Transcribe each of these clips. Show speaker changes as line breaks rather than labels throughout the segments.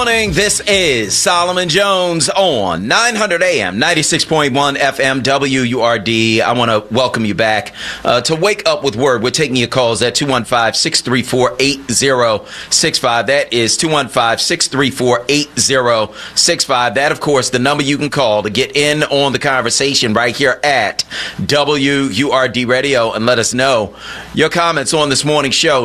morning. This is Solomon Jones on 900 AM, 96.1 FM, WURD. I want to welcome you back to Wake Up with Word. We're taking your calls at 215-634-8065. That is 215-634-8065. That, of course, the number you can call to get in on the conversation right here at WURD Radio and let us know your comments on this morning's show,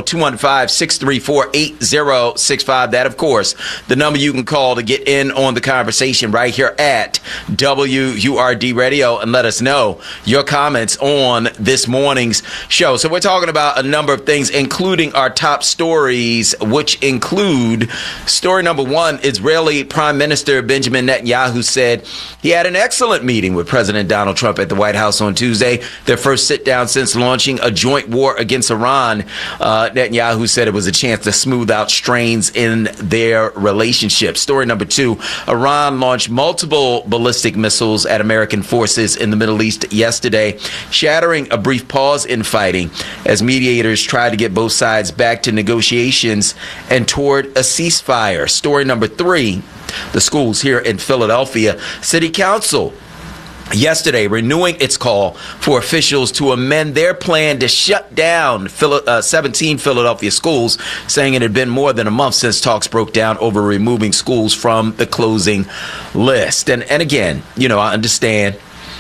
215-634-8065. That, of course, the number you can call to get in on the conversation right here at WURD Radio and let us know your comments on this morning's show. So we're talking about a number of things, including our top stories, which include story number one. Israeli Prime Minister Benjamin Netanyahu said he had an excellent meeting with President Donald Trump at the White House on Tuesday, their first sit-down since launching a joint war against Iran. Netanyahu said it was a chance to smooth out strains in their relationship. Story number two, Iran launched multiple ballistic missiles at American forces in the Middle East yesterday, shattering a brief pause in fighting as mediators tried to get both sides back to negotiations and toward a ceasefire. Story number three, the schools here in Philadelphia. City Council yesterday renewing its call for officials to amend their plan to shut down 17 Philadelphia schools, saying it had been more than a month since talks broke down over removing schools from the closing list. And again, I understand,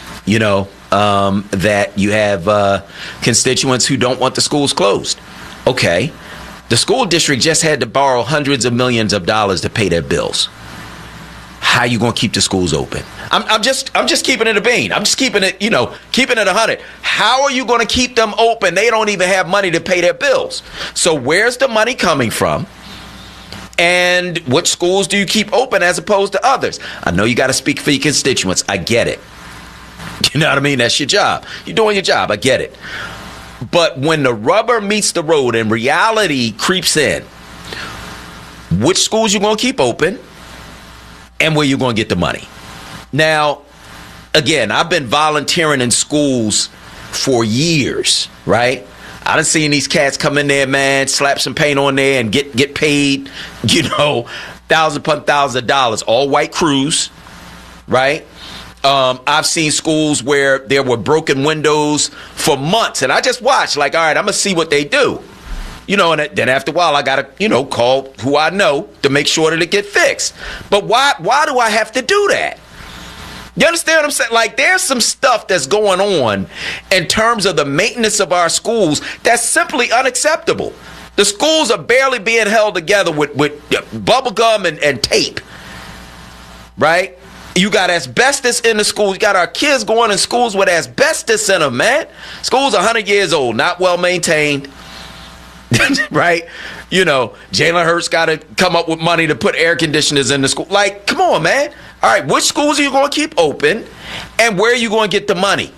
that you have constituents who don't want the schools closed. Okay. The school district just had to borrow hundreds of millions of dollars to pay their bills. How you going to keep the schools open? I'm just keeping it a bean. I'm just keeping it, keeping it 100. How are you going to keep them open? They don't even have money to pay their bills. So where's the money coming from? And what schools do you keep open as opposed to others? I know you got to speak for your constituents. I get it. You know what I mean? That's your job. You're doing your job. I get it. But when the rubber meets the road and reality creeps in, which schools you going to keep open? And where you're going to get the money. Now, again, I've been volunteering in schools for years, right? I done seen these cats come in there, man, slap some paint on there and get paid, thousands upon thousands of dollars, all white crews, right? I've seen schools where there were broken windows for months, and I just watched, like, all right, I'm going to see what they do. And then after a while, I got to, call who I know to make sure that it get fixed. But why do I have to do that? You understand what I'm saying? Like, there's some stuff that's going on in terms of the maintenance of our schools that's simply unacceptable. The schools are barely being held together with bubble gum and tape, right? You got asbestos in the schools. You got our kids going in schools with asbestos in them, man. Schools 100 years old, not well maintained. Right? Jalen Hurts got to come up with money to put air conditioners in the school. Like, come on, man. All right, which schools are you going to keep open and where are you going to get the money?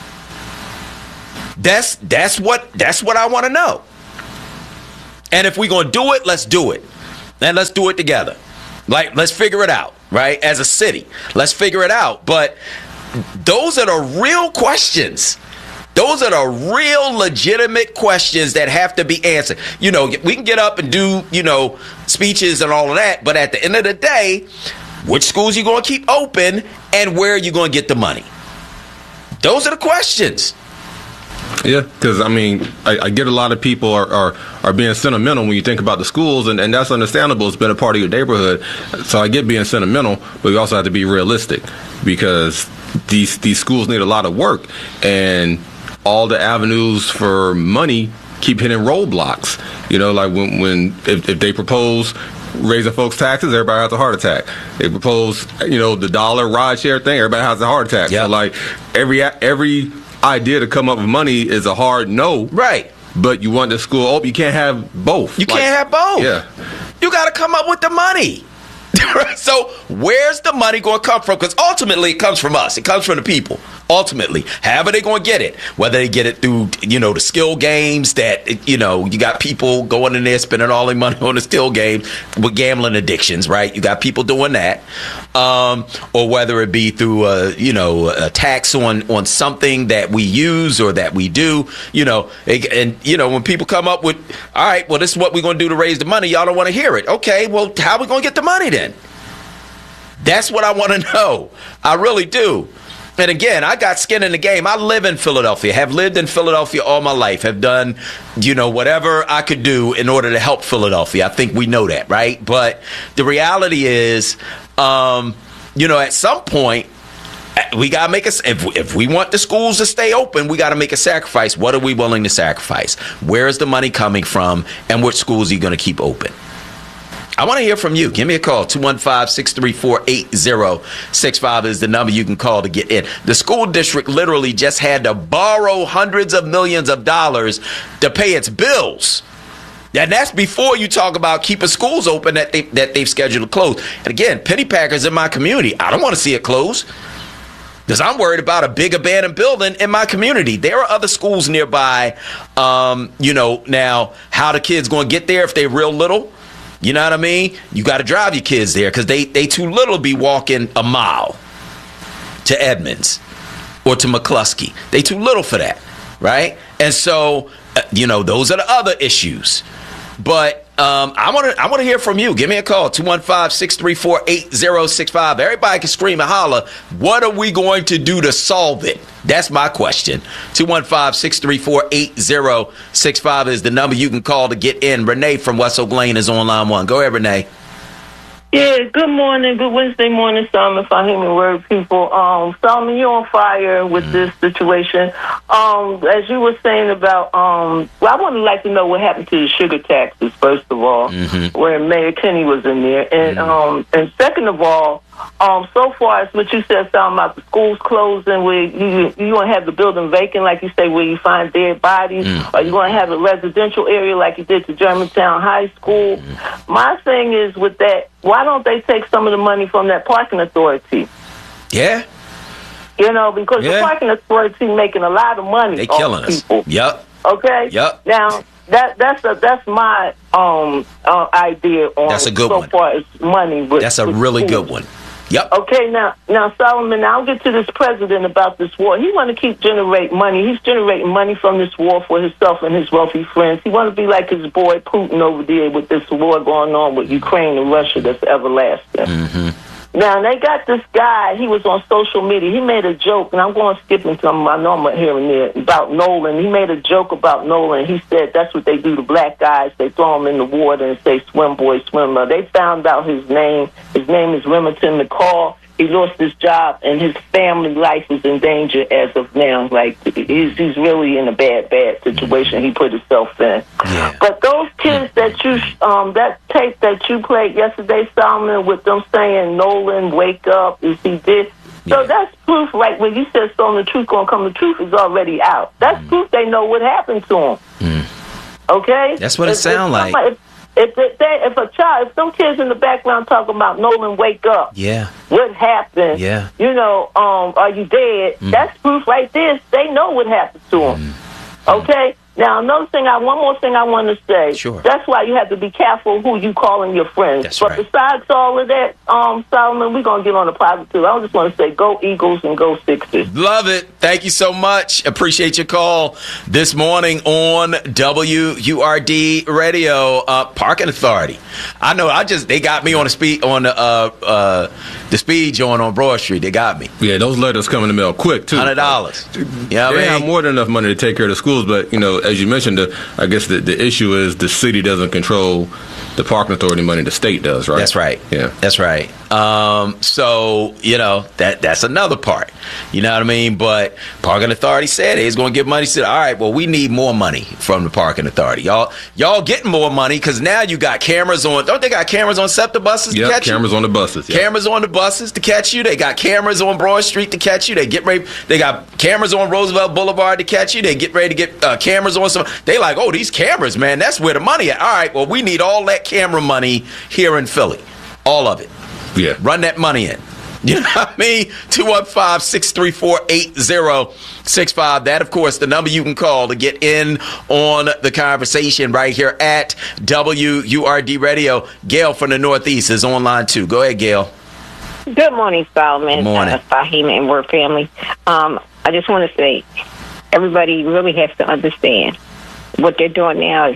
That's what I want to know. And if we're going to do it, let's do it. And let's do it together. Like, let's figure it out, right? As a city, let's figure it out. But those are the real questions. Those are the real legitimate questions that have to be answered. We can get up and do, speeches and all of that. But at the end of the day, which schools you going to keep open and where are you going to get the money? Those are the questions.
Yeah, because, I get a lot of people are being sentimental when you think about the schools, and that's understandable. It's been a part of your neighborhood. So I get being sentimental, but we also have to be realistic because these schools need a lot of work. And all the avenues for money keep hitting roadblocks. Like if they propose raising folks' taxes, everybody has a heart attack. They propose, the dollar ride share thing, everybody has a heart attack. Yep. So like every idea to come up with money is a hard no. Right. But you want the school open, you can't have both.
You can't have both.
Yeah.
You got to come up with the money. So where's the money going to come from? Because ultimately it comes from us. It comes from the people. Ultimately, however they're going to get it, whether they get it through, the skill games that, you got people going in there spending all their money on the skill games with gambling addictions, right? You got people doing that. Or whether it be through, a tax on something that we use or that we do, when people come up with, all right, well, this is what we're going to do to raise the money. Y'all don't want to hear it. Okay, well, how are we going to get the money then? That's what I want to know. I really do. And again, I got skin in the game. I live in Philadelphia, have lived in Philadelphia all my life, have done, whatever I could do in order to help Philadelphia. I think we know that, right? But the reality is, at some point, we got to make if we want the schools to stay open, we got to make a sacrifice. What are we willing to sacrifice? Where is the money coming from? And which schools are you going to keep open? I want to hear from you. Give me a call. 215-634-8065 is the number you can call to get in. The school district literally just had to borrow hundreds of millions of dollars to pay its bills. And that's before you talk about keeping schools open that they've scheduled to close. And again, Pennypackers in my community, I don't want to see it close because I'm worried about a big abandoned building in my community. There are other schools nearby. Now how the kids going to get there if they're real little? You know what I mean? You got to drive your kids there because they too little to be walking a mile to Edmonds or to McCluskey. They too little for that, right? And so, those are the other issues. But I want to hear from you. Give me a call, 215-634-8065. Everybody can scream and holler. What are we going to do to solve it? That's my question. 215-634-8065 is the number you can call to get in. Renee from West Oak Lane is on line 1. Go ahead, Renee.
Yeah, good morning. Good Wednesday morning, Solomon, Fahim Word people. Solomon, you're on fire with this situation. As you were saying about, I want to like to know what happened to the sugar taxes, first of all, where Mayor Kenny was in there. And second of all, so far as what you said, Solomon, about the schools closing, where you going to have the building vacant, like you say, where you find dead bodies, or you going to have a residential area like you did to Germantown High School. My thing is with that, why don't they take some of the money from that parking authority?
Yeah.
Because the parking authority making a lot of money.
They killing us.
People.
Yep.
Okay.
Yep.
Now that's my idea on
that's a good
so
one.
far as money.
That's a really good one. Yep.
Okay, now Solomon, I'll get to this president about this war. He want to keep generating money. He's generating money from this war for himself and his wealthy friends. He want to be like his boy Putin over there with this war going on with Ukraine and Russia that's everlasting. Now, they got this guy, he was on social media. He made a joke, and I'm going to skip into some I know I'm here and there, about Nolan. He made a joke about Nolan. He said that's what they do to black guys. They throw them in the water and say, swim, boy, swim. They found out his name. His name is Remington McCall. He lost his job, and his family life is in danger as of now. Like, he's really in a bad situation he put himself in. Yeah. But those kids that you, that tape that you played yesterday, Solomon, with them saying, Nolan, wake up, as he did. So that's proof, like when you said, so the truth gonna come, the truth is already out. That's proof they know what happened to him. Okay?
That's what it sounds like.
If some kids in the background talking about Nolan, wake up.
Yeah.
What happened?
Yeah.
Are you dead? That's proof right there. They know what happened to him. Okay? Now, one more thing I want to say.
Sure.
That's why you have to be careful who you calling your friends.
That's
but
right.
Besides all of that, Solomon, we're going to get on the positive. I just want to say go Eagles and go Sixers.
Love it. Thank you so much. Appreciate your call this morning on WURD Radio. Parking Authority. I know. They got me on the speed joint on Broad Street. They got me.
Yeah, those letters come in the mail quick too.
$100. Yeah,
they have more than enough money to take care of the schools, but as you mentioned, I guess the issue is the city doesn't control the parking authority money. The state does, right?
That's right.
Yeah,
that's right. So that's another part. You know what I mean? But parking authority said he's going to give money. Said, all right, well, we need more money from the parking authority. Y'all getting more money because now you got cameras on. Don't they got cameras on SEPTA buses to catch you?
Cameras on the buses. Yep.
Cameras on the buses to catch you. They got cameras on Broad Street to catch you. They got cameras on Roosevelt Boulevard to catch you. They get ready to get cameras on some. They like, oh, these cameras, man, that's where the money at. All right, well, we need all that camera money here in Philly. All of it.
Yeah.
Run that money in. You know what I mean? 215-634-8065. That, of course, the number you can call to get in on the conversation right here at WURD Radio. Gail from the Northeast is online, too. Go ahead, Gail.
Good morning, Solomon.
Good morning.
Fahim and Word family. I just want to say, everybody really has to understand what they're doing now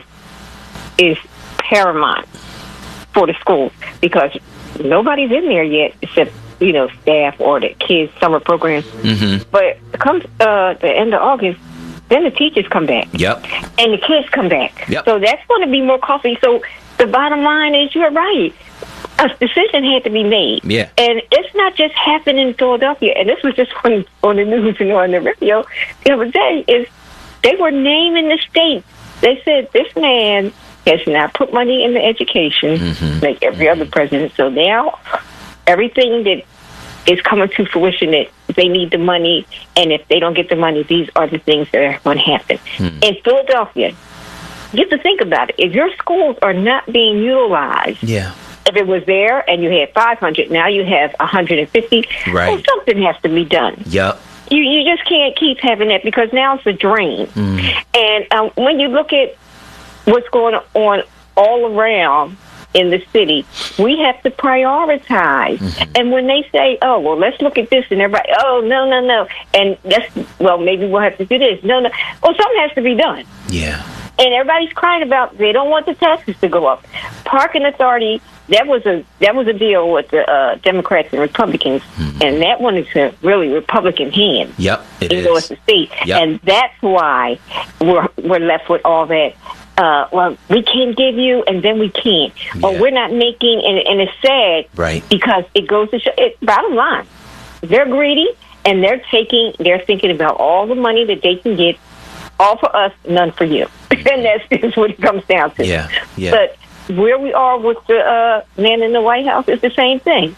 is paramount for the schools, because nobody's in there yet except, staff or the kids' summer programs. Mm-hmm. But come the end of August, then the teachers come back.
Yep.
And the kids come back.
Yep.
So that's going to be more costly. So the bottom line is, you're right. A decision had to be made.
Yeah.
And it's not just happening in Philadelphia. And this was just on the news and on the radio the other day, is they were naming the states. They said this man has not put money in the education like every other president. So now everything that is coming to fruition, that they need the money, and if they don't get the money, these are the things that are going to happen. In Philadelphia, you have to think about it. If your schools are not being utilized, if it was there and you had 500, now you have 150,
right.
Well, something has to be done.
Yep.
You just can't keep having that, because now it's a drain. And when you look at what's going on all around in the city, we have to prioritize. And when they say, oh, well, let's look at this, and everybody, oh, no. And maybe we'll have to do this. No. Well, something has to be done.
Yeah.
And everybody's crying about they don't want the taxes to go up. Parking authority, that was a deal with the Democrats and Republicans, and that one is a really Republican hand.
Yep, it
even though it's a state, and that's why we're left with all that. Well, we can give you, and then we can't, or we're not making, and it's sad,
right?
Because it goes to show. Bottom line, they're greedy, and they're thinking about all the money that they can get, all for us, none for you, and that's what it comes down to.
Yeah.
But where we are with the man in the White House is the same thing.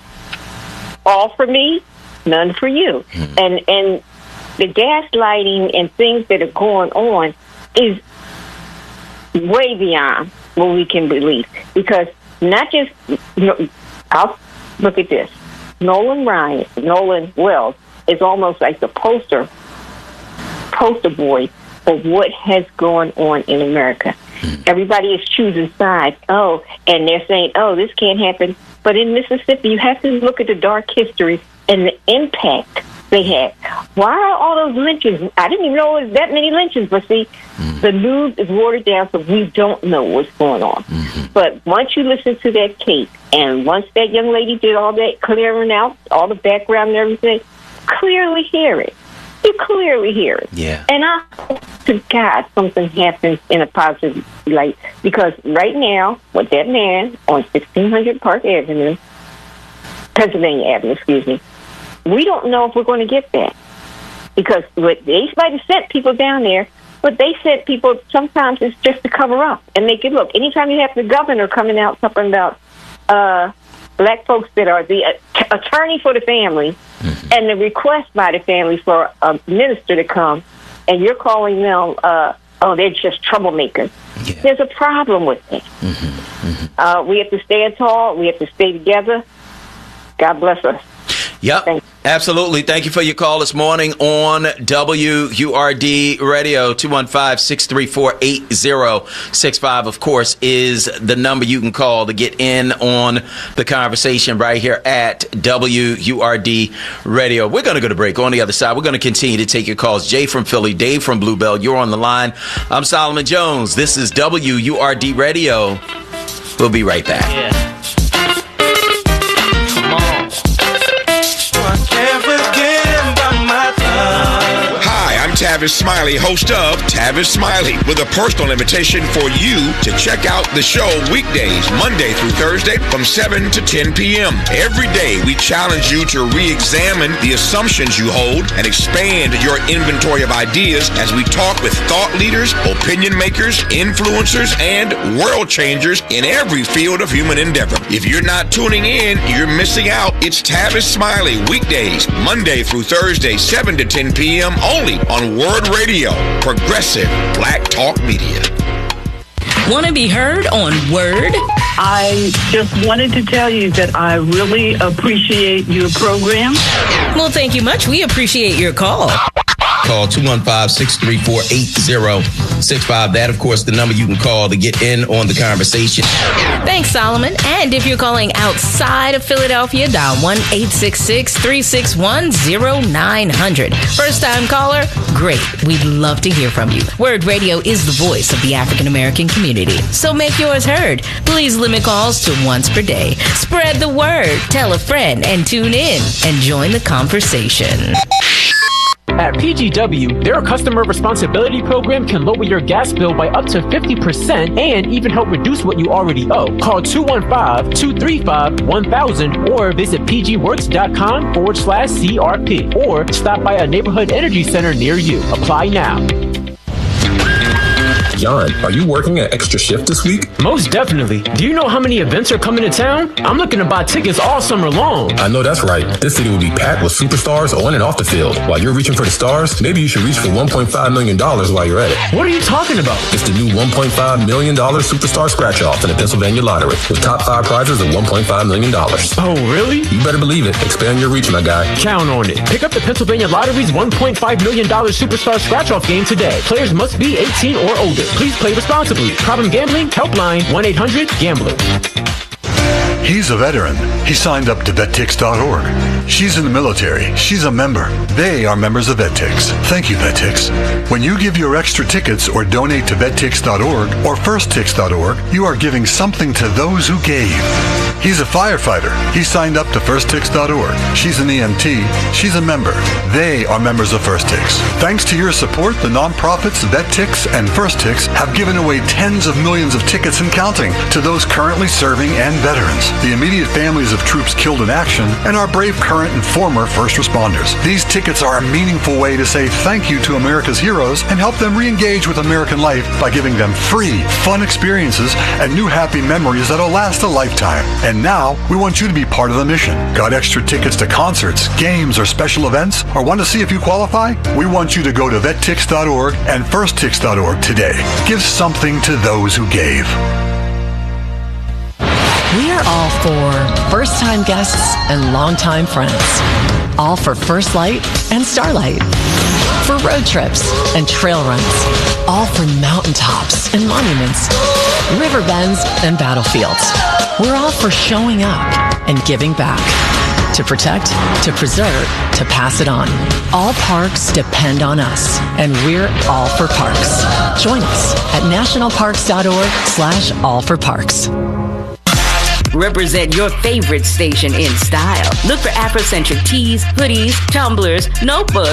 All for me, none for you. And the gaslighting and things that are going on is way beyond what we can believe. Because not just, I'll look at this. Nolan Wells is almost like the poster boy of what has gone on in America. Everybody is choosing sides. Oh, and they're saying, oh, this can't happen. But in Mississippi, you have to look at the dark history and the impact they had. Why are all those lynchings? I didn't even know it was that many lynchings. But see, the news is watered down, so we don't know what's going on. But once you listen to that tape, and once that young lady did all that clearing out, all the background and everything, clearly hear it. You clearly hear it.
Yeah.
And I hope to God something happens in a positive light. Because right now, with that man on 1600 Pennsylvania Avenue, we don't know if we're going to get that. Because they might have sent people down there, but they sent people, sometimes it's just to cover up and make it look. Anytime you have the governor coming out talking about black folks that are the attorney for the family, and the request by the family for a minister to come, and you're calling them, they're just troublemakers. Yeah. There's a problem with it. We have to stand tall. We have to stay together. God bless us.
Yep, absolutely. Thank you for your call this morning on WURD Radio. 215-634-8065, of course, is the number you can call to get in on the conversation right here at WURD Radio. We're going to go to break. On the other side, we're going to continue to take your calls. Jay from Philly, Dave from Bluebell, you're on the line. I'm Solomon Jones. This is WURD Radio. We'll be right back.
Yeah.
Tavis Smiley, host of Tavis Smiley, with a personal invitation for you to check out the show weekdays, Monday through Thursday from 7 to 10 p.m. Every day, we challenge you to re-examine the assumptions you hold and expand your inventory of ideas as we talk with thought leaders, opinion makers, influencers, and world changers in every field of human endeavor. If you're not tuning in, you're missing out. It's Tavis Smiley, weekdays, Monday through Thursday, 7 to 10 p.m. only on Word Radio, progressive Black Talk Media.
Want to be heard on Word?
I just wanted to tell you that I really appreciate your program.
Well, thank you much. We appreciate your call.
Call 215-634-8065. That, of course, the number you can call to get in on the conversation.
Thanks, Solomon. And if you're calling outside of Philadelphia, dial 1-866-361-0900. First-time caller? Great. We'd love to hear from you. Word Radio is the voice of the African-American community. So make yours heard. Please limit calls to once per day. Spread the word. Tell a friend and tune in and join the conversation.
At PGW, their customer responsibility program can lower your gas bill by up to 50% and even help reduce what you already owe. Call 215-235-1000 or visit pgworks.com/CRP or stop by a neighborhood energy center near you. Apply now.
John, are you working an extra shift this week?
Most definitely. Do you know how many events are coming to town? I'm looking to buy tickets all summer long.
I know that's right. This city will be packed with superstars on and off the field. While you're reaching for the stars, maybe you should reach for $1.5 million while you're at it.
What are you talking about?
It's the new $1.5 million Superstar Scratch-Off in the Pennsylvania Lottery with top 5 prizes of $1.5 million.
Oh, really?
You better believe it. Expand your reach, my guy.
Count on it. Pick up the Pennsylvania Lottery's $1.5 million Superstar Scratch-Off game today. Players must be 18 or older. Please play responsibly. Problem gambling? Helpline 1-800-GAMBLER.
He's a veteran. He signed up to VetTix.org. She's in the military. She's a member. They are members of VetTix. Thank you, VetTix. When you give your extra tickets or donate to VetTix.org or FirstTix.org, you are giving something to those who gave. He's a firefighter. He signed up to FirstTix.org. She's an EMT. She's a member. They are members of FirstTix. Thanks to your support, the nonprofits VetTix and FirstTix have given away tens of millions of tickets and counting to those currently serving and veterans, the immediate families of troops killed in action, and our brave current and former first responders. These tickets are a meaningful way to say thank you to America's heroes and help them re-engage with American life by giving them free, fun experiences and new happy memories that'll last a lifetime. And now, we want you to be part of the mission. Got extra tickets to concerts, games, or special events? Or want to see if you qualify? We want you to go to VetTix.org and FirstTix.org today. Give something to those who gave.
We are all for first-time guests and longtime friends. All for First Light and Starlight. For road trips and trail runs. All for mountaintops and monuments, river bends and battlefields. We're all for showing up and giving back. To protect, to preserve, to pass it on. All parks depend on us, and we're all for parks. Join us at nationalparks.org/allforparks.
Represent your favorite station in style. Look for Afrocentric tees, hoodies, tumblers, notebooks,